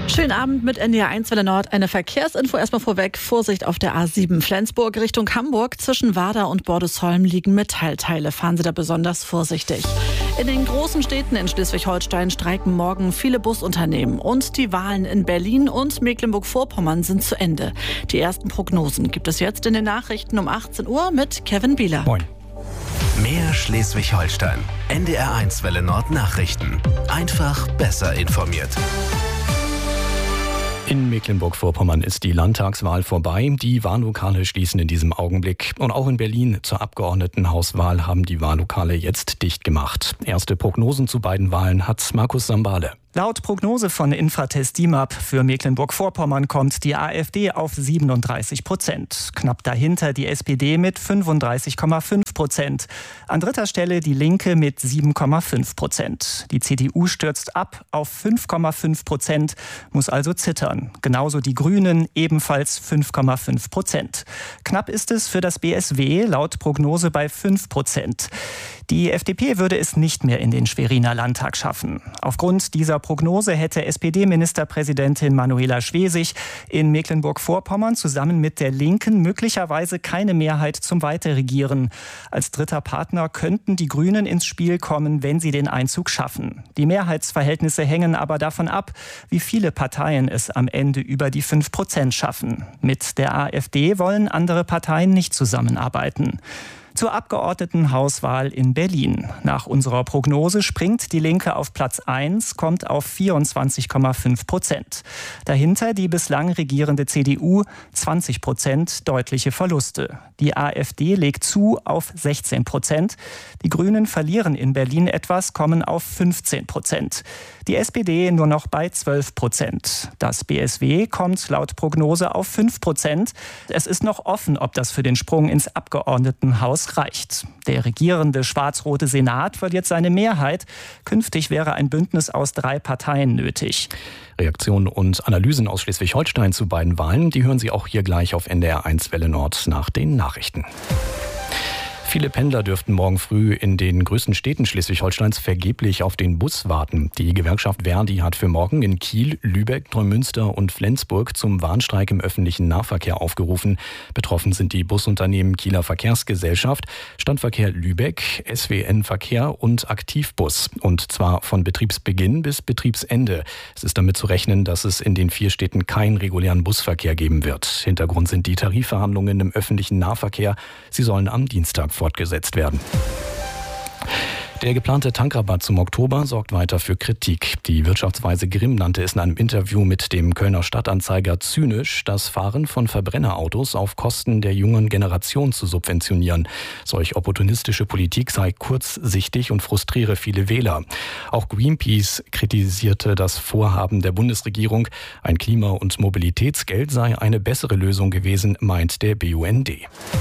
Schönen Abend mit NDR 1 Welle Nord. Eine Verkehrsinfo erstmal vorweg. Vorsicht auf der A7 Flensburg Richtung Hamburg. Zwischen Warda und Bordesholm liegen Metallteile. Fahren Sie da besonders vorsichtig. In den großen Städten in Schleswig-Holstein streiken morgen viele Busunternehmen. Und die Wahlen in Berlin und Mecklenburg-Vorpommern sind zu Ende. Die ersten Prognosen gibt es jetzt in den Nachrichten um 18 Uhr mit Kevin Bieler. Moin. Mehr Schleswig-Holstein. NDR 1 Welle Nord Nachrichten. Einfach besser informiert. In Mecklenburg-Vorpommern ist die Landtagswahl vorbei. Die Wahllokale schließen in diesem Augenblick. Und auch in Berlin zur Abgeordnetenhauswahl haben die Wahllokale jetzt dicht gemacht. Erste Prognosen zu beiden Wahlen hat Markus Sambale. Laut Prognose von Infratest DIMAP für Mecklenburg-Vorpommern kommt die AfD auf 37%. Knapp dahinter die SPD mit 35,5%. An dritter Stelle die Linke mit 7,5%. Die CDU stürzt ab auf 5,5%, muss also zittern. Genauso die Grünen, ebenfalls 5,5%. Knapp ist es für das BSW, laut Prognose bei 5%. Die FDP würde es nicht mehr in den Schweriner Landtag schaffen. Aufgrund dieser Prognose hätte SPD-Ministerpräsidentin Manuela Schwesig in Mecklenburg-Vorpommern zusammen mit der Linken möglicherweise keine Mehrheit zum Weiterregieren. Als dritter Partner könnten die Grünen ins Spiel kommen, wenn sie den Einzug schaffen. Die Mehrheitsverhältnisse hängen aber davon ab, wie viele Parteien es am Ende über die 5% schaffen. Mit der AfD wollen andere Parteien nicht zusammenarbeiten. Zur Abgeordnetenhauswahl in Berlin. Nach unserer Prognose springt die Linke auf Platz 1, kommt auf 24,5%. Dahinter die bislang regierende CDU, 20%, deutliche Verluste. Die AfD legt zu auf 16%. Die Grünen verlieren in Berlin etwas, kommen auf 15%. Die SPD nur noch bei 12%. Das BSW kommt laut Prognose auf 5%. Es ist noch offen, ob das für den Sprung ins Abgeordnetenhaus reicht. Der regierende schwarz-rote Senat verliert seine Mehrheit. Künftig wäre ein Bündnis aus 3 Parteien nötig. Reaktionen und Analysen aus Schleswig-Holstein zu beiden Wahlen, die hören Sie auch hier gleich auf NDR 1 Welle Nord nach den Nachrichten. Viele Pendler dürften morgen früh in den größten Städten Schleswig-Holsteins vergeblich auf den Bus warten. Die Gewerkschaft ver.di hat für morgen in Kiel, Lübeck, Neumünster und Flensburg zum Warnstreik im öffentlichen Nahverkehr aufgerufen. Betroffen sind die Busunternehmen Kieler Verkehrsgesellschaft, Stadtverkehr Lübeck, SWN Verkehr und Aktivbus. Und zwar von Betriebsbeginn bis Betriebsende. Es ist damit zu rechnen, dass es in den 4 Städten keinen regulären Busverkehr geben wird. Hintergrund sind die Tarifverhandlungen im öffentlichen Nahverkehr. Sie sollen am Dienstag fortgesetzt werden. Der geplante Tankrabatt zum Oktober sorgt weiter für Kritik. Die Wirtschaftsweise Grimm nannte es in einem Interview mit dem Kölner Stadtanzeiger zynisch, das Fahren von Verbrennerautos auf Kosten der jungen Generation zu subventionieren. Solch opportunistische Politik sei kurzsichtig und frustriere viele Wähler. Auch Greenpeace kritisierte das Vorhaben der Bundesregierung. Ein Klima- und Mobilitätsgeld sei eine bessere Lösung gewesen, meint der BUND.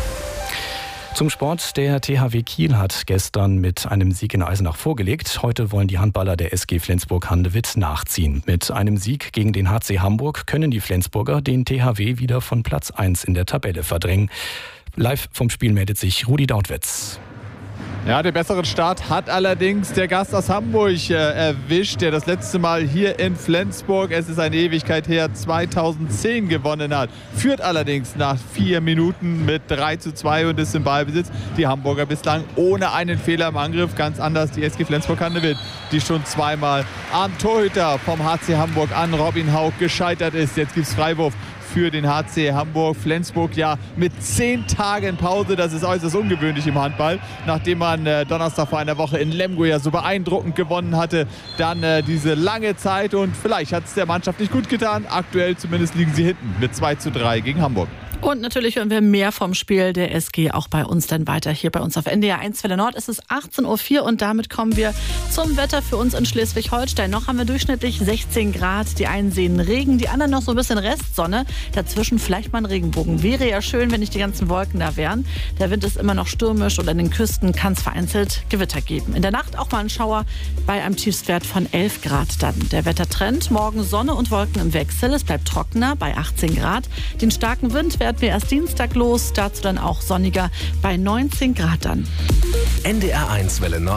Zum Sport. Der THW Kiel hat gestern mit einem Sieg in Eisenach vorgelegt. Heute wollen die Handballer der SG Flensburg-Handewitt nachziehen. Mit einem Sieg gegen den HC Hamburg können die Flensburger den THW wieder von Platz 1 in der Tabelle verdrängen. Live vom Spiel meldet sich Rudi Dautwitz. Ja, den besseren Start hat allerdings der Gast aus Hamburg erwischt, der das letzte Mal hier in Flensburg, es ist eine Ewigkeit her, 2010 gewonnen hat. Führt allerdings nach 4 Minuten mit 3:2 und ist im Ballbesitz. Die Hamburger bislang ohne einen Fehler im Angriff, ganz anders die SG Flensburg-Handewitt, die schon zweimal am Torhüter vom HC Hamburg an Robin Haug gescheitert ist. Jetzt gibt es Freiwurf für den HC Hamburg. Flensburg ja mit 10 Tagen Pause, das ist äußerst ungewöhnlich im Handball. Nachdem man Donnerstag vor einer Woche in Lemgo ja so beeindruckend gewonnen hatte, dann diese lange Zeit und vielleicht hat es der Mannschaft nicht gut getan. Aktuell zumindest liegen sie hinten mit 2:3 gegen Hamburg. Und natürlich hören wir mehr vom Spiel der SG auch bei uns dann weiter hier bei uns auf NDR 1 Welle Nord. Es ist 18:04 Uhr und damit kommen wir zum Wetter für uns in Schleswig-Holstein. Noch haben wir durchschnittlich 16 Grad. Die einen sehen Regen, die anderen noch so ein bisschen Restsonne. Dazwischen vielleicht mal ein Regenbogen. Wäre ja schön, wenn nicht die ganzen Wolken da wären. Der Wind ist immer noch stürmisch und an den Küsten kann es vereinzelt Gewitter geben. In der Nacht auch mal ein Schauer bei einem Tiefstwert von 11 Grad dann. Der Wettertrend, morgen Sonne und Wolken im Wechsel. Es bleibt trockener bei 18 Grad. Den starken Wind werden wir erst Dienstag los, dazu dann auch sonniger bei 19 Grad dann. NDR 1 Welle Nord,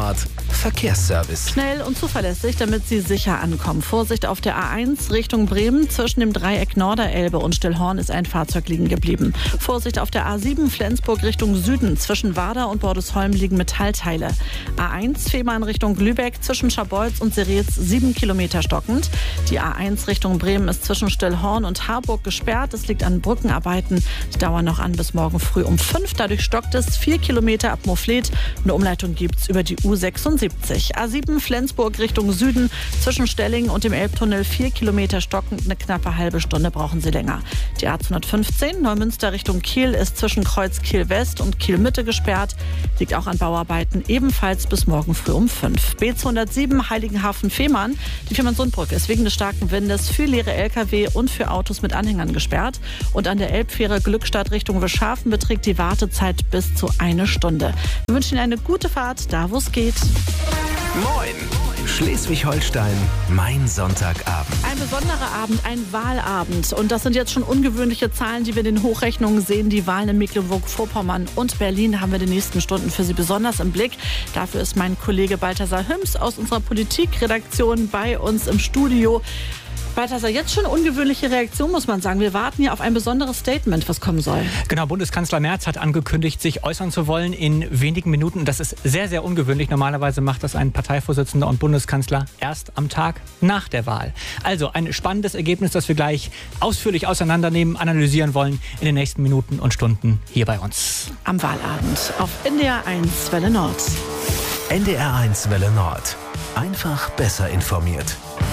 Verkehrsservice. Schnell und zuverlässig, damit Sie sicher ankommen. Vorsicht auf der A1 Richtung Bremen. Zwischen dem Dreieck Norderelbe und Stillhorn ist ein Fahrzeug liegen geblieben. Vorsicht auf der A7 Flensburg Richtung Süden. Zwischen Wader und Bordesholm liegen Metallteile. A1 Fehmarn Richtung Lübeck. Zwischen Scharbeutz und Seretz 7 Kilometer stockend. Die A1 Richtung Bremen ist zwischen Stillhorn und Harburg gesperrt. Es liegt an Brückenarbeiten. Die dauern noch an bis morgen früh um 5. Dadurch stockt es 4 Kilometer ab Moorfleet. Eine Umleitung gibt es über die U76. A7 Flensburg Richtung Süden. Zwischen Stellingen und dem Elbtunnel 4 Kilometer stockend. Eine knappe halbe Stunde brauchen Sie länger. Die A215 Neumünster Richtung Kiel ist zwischen Kreuz Kiel West und Kiel Mitte gesperrt. Liegt auch an Bauarbeiten, ebenfalls bis morgen früh um 5. B207 Heiligenhafen-Fehmarn. Die Fehmarnsundbrücke ist wegen des starken Windes für leere Lkw und für Autos mit Anhängern gesperrt. Und an der Elbfähre Glückstadt Richtung Wischhafen beträgt die Wartezeit bis zu 1 Stunde. Wir wünschen Ihnen eine gute Fahrt, da wo es geht. Moin! Schleswig-Holstein, mein Sonntagabend. Ein besonderer Abend, ein Wahlabend. Und das sind jetzt schon ungewöhnliche Zahlen, die wir in den Hochrechnungen sehen. Die Wahlen in Mecklenburg-Vorpommern und Berlin haben wir in den nächsten Stunden für Sie besonders im Blick. Dafür ist mein Kollege Balthasar Hüms aus unserer Politikredaktion bei uns im Studio. Balthasar, jetzt schon ungewöhnliche Reaktion, muss man sagen. Wir warten ja auf ein besonderes Statement, was kommen soll. Genau, Bundeskanzler Merz hat angekündigt, sich äußern zu wollen in wenigen Minuten. Das ist sehr, sehr ungewöhnlich. Normalerweise macht das ein Parteivorsitzender und Bundeskanzler erst am Tag nach der Wahl. Also ein spannendes Ergebnis, das wir gleich ausführlich auseinandernehmen, analysieren wollen in den nächsten Minuten und Stunden hier bei uns. Am Wahlabend auf NDR 1 Welle Nord. NDR 1 Welle Nord. Einfach besser informiert.